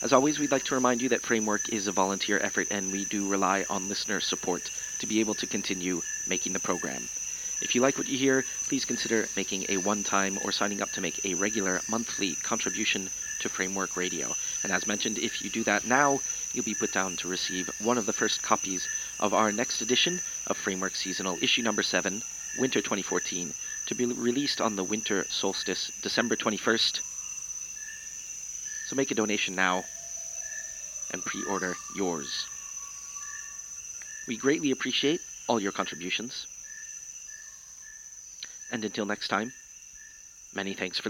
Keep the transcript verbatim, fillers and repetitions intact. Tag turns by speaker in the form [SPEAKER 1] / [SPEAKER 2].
[SPEAKER 1] As always, we'd like to remind you that Framework is a volunteer effort and we do rely on listener support to be able to continue making the program. If you like what you hear, please consider making a one-time or signing up to make a regular monthly contribution to Framework Radio. And as mentioned, if you do that now, you'll be put down to receive one of the first copies of our next edition of Framework Seasonal, issue number seven, Winter twenty fourteen, to be released on the winter solstice, December twenty-first. So make a donation now and pre-order yours. We greatly appreciate all your contributions. And until next time, many thanks for listening.